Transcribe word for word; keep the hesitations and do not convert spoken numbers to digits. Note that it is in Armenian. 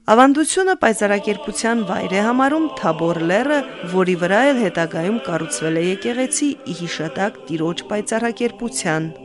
Ավանդությունը պայծառակերպության վայր է համարում Թաբոր լեռը, որի վրա էլ հետագայում կառուցվել է եկեղեցի ի հիշատակ տիրոջ պայծառակերպության։